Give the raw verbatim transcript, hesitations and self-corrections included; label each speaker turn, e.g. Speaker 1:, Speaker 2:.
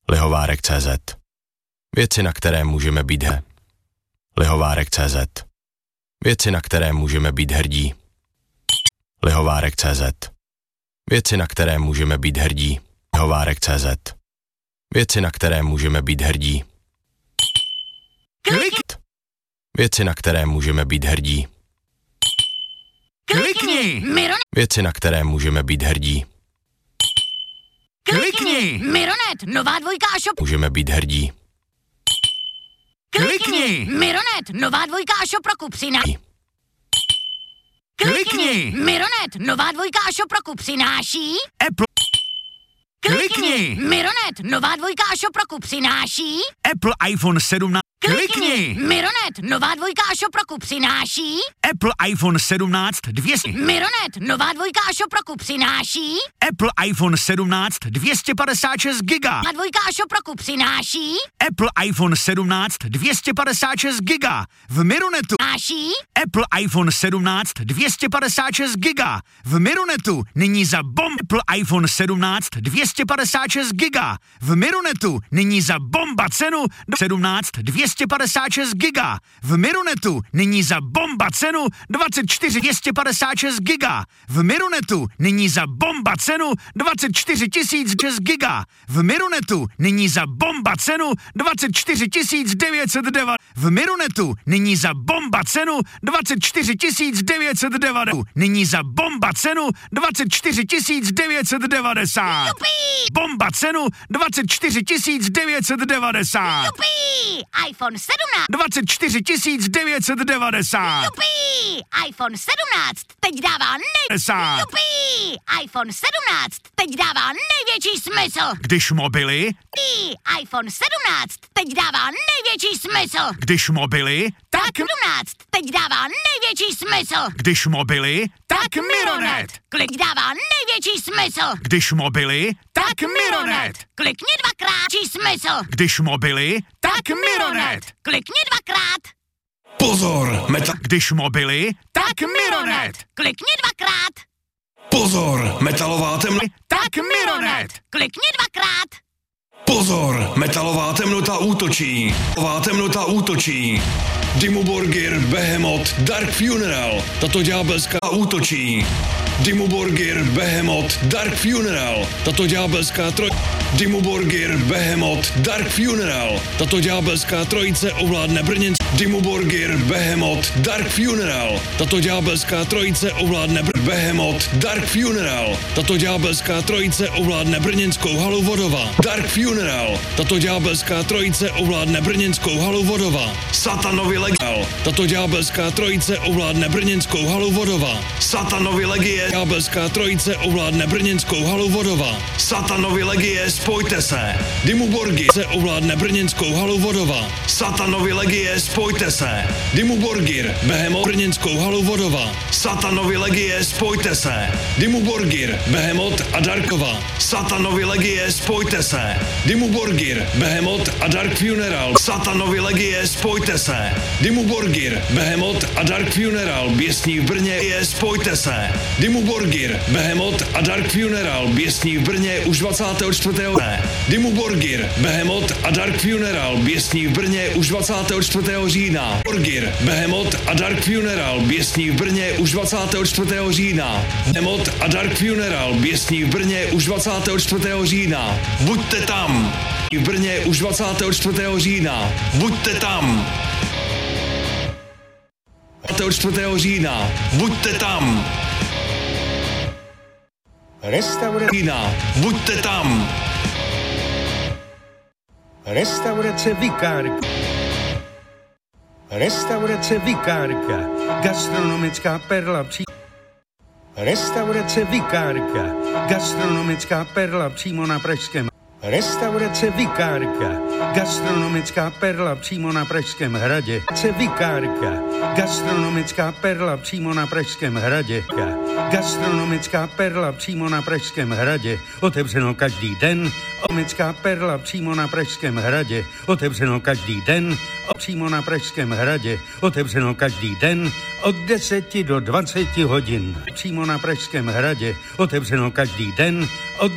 Speaker 1: Lihovárek tečka cé zet. Věci, na které můžeme být he. Lihovárek tečka cé zet. Věci, na které můžeme být hrdí. Lihovárek tečka cé zet. Věci, na které můžeme být hrdí. Lihovárek tečka cé zet. Věci, na které můžeme být hrdí.
Speaker 2: Klik!
Speaker 1: Věci, na které můžeme být hrdí.
Speaker 2: Klikni! Miron...
Speaker 1: Věci, na které můžeme být hrdí.
Speaker 2: Klikni! Mironet, nová dvojka a shop...
Speaker 1: Můžeme být hrdí.
Speaker 2: Klikni! Mironet, nová dvojka a shop roku přináší. Klikni! Mironet, nová dvojka a shop roku přináší.
Speaker 3: Apple.
Speaker 2: Klikni! Mironet, nová dvojka a shop roku přináší.
Speaker 3: Apple iPhone sedmnáct.
Speaker 2: Klikni! Mironet, nová dvojka a shop roku přináší.
Speaker 3: Apple iPhone sedmnáct dvě stě.
Speaker 2: Mironet, nová dvojka a shop roku přináší.
Speaker 3: Apple iPhone sedmnáct dvě stě padesát šest giga.
Speaker 2: A dvojka a shop roku přináší.
Speaker 3: Apple iPhone sedmnáct dvě stě padesát šest giga. V Mironetu.
Speaker 2: Přináší.
Speaker 3: Apple iPhone sedmnáct dvě stě padesát šest giga. V Mironetu nyní za bomb. Apple iPhone sedmnáct dvě stě padesát šest giga. V Mironetu nyní za bomba cenu sedmnáct dvě stě padesát šest giga. V Mironetu nyní za bomba cenu dvacet čtyři dvě stě padesát šest giga. V Mironetu nyní za bomba cenu dvacet čtyři tisíc šest giga. V Mironetu nyní za bomba cenu dvacet čtyři tisíc devět set devadesát. V Mironetu nyní za bomba cenu dvacet čtyři tisíc devět set devadesát. Nyní za bomba cenu dvacet čtyři tisíc devět set devadesát.
Speaker 2: Jupi!
Speaker 3: Bomba cenu dvacet čtyři tisíc devět set devadesát.
Speaker 2: Jupi! iPhone sedmnáct.
Speaker 3: dvacet čtyři tisíc devět set devadesát.
Speaker 2: Jupi! iPhone sedmnáct teď dává nej... Jupi! iPhone sedmnáct teď dává největší smysl.
Speaker 3: Když mobily,
Speaker 2: Jupi! iPhone sedmnáct teď dává největší smysl.
Speaker 3: když mobily, tak,
Speaker 2: sedmnáct teď dává největší smysl.
Speaker 3: když mobily, tak Mironet.
Speaker 2: Klik dává největší smysl.
Speaker 3: Když mobily, tak Mironet.
Speaker 2: Klikni dvakrát či smysl.
Speaker 3: Když mobily, tak Mironet.
Speaker 2: Klikni dvakrát.
Speaker 4: Pozor, meta...
Speaker 3: Když mobily, tak Mironet.
Speaker 2: Klikni dvakrát.
Speaker 4: Pozor, metalová temnota...
Speaker 3: Tak Mironet.
Speaker 2: Klikni dvakrát.
Speaker 4: Pozor, metalová temnota útočí. Metalová temnota útočí. Dimmu Borgir, Behemoth, Dark Funeral. Tato ďábelská útočí. Dimmu Borgir, Behemoth, Dark Funeral. Tato ďábelská troj... Dimmu Borgir, Behemoth, Dark Funeral. Tato ďábelská trojice ovládne Brněnsk. Dimmu Borgir, Behemoth, Dark Funeral. Tato ďábelská trojice ovládne Br... Behemoth, Dark Funeral. Tato ďábelská trojice ovládne brněnskou halu Vodova. Dark Funeral. Tato ďábelská trojice ovládne brněnskou halu Vodova. Satanovi legiel. Tato ďábelská trojice ovládne brněnskou halu Vodova. Satanovi legie. Ďábelská trojice ovládne brněnskou halu Vodova. Satanovi legie, spojte se. Dimmu Borgir se ovládne brněnskou halu Vodova. Satanovi legie, spojte se. Dimmu Borgir, Behemoth, brněnskou halu Vodova. Satanovi legie, spojte se. Dimmu Borgir, Behemoth a Darkova. Satanovi legie, spojte se. Dimmu Borgir, Behemoth a Dark Funeral. Satanovi legie, spojte se. Dimmu Borgir, Behemoth a Dark Funeral. Běsní v Brně je, spojte se. Dimmu Borgir, Behemoth a Dark Funeral. Běsní v Brně už dvacátého čtvrtého Dimmu Borgir, Behemoth a Dark Funeral. Běsní v Brně už dvacátého čtvrtého října. Borgir, Behemoth a Dark Funeral. Běsní v Brně už dvacátého čtvrtého října. Behemoth a Dark Funeral. Běsní v Brně už dvacátého čtvrtého října. Buďte tam. V Brně už dvacátého čtvrtého října. Buďte tam. dvacátého čtvrtého října. Buďte tam.
Speaker 5: Restaurace
Speaker 4: Října. Buďte tam.
Speaker 5: Restaurace Vikárka. Restaurace Vikárka. Gastronomická perla při... Restaurace Vikárka. Gastronomická perla přímo na Pražském. Restaurace Vikárka. Gastronomická perla přímo na Pražském hradě. Restaurace Vikárka. Gastronomická perla přímo na Pražském hradě. Gastronomická perla přímo na Pražském hradě. Otevřeno každý den. Gastronomická perla přímo na Pražském hradě. Otevřeno každý den. Přímo na Pražském hradě. Otevřeno každý den od deseti do dvaceti hodin. Přímo na Pražském hradě. Otevřeno každý den od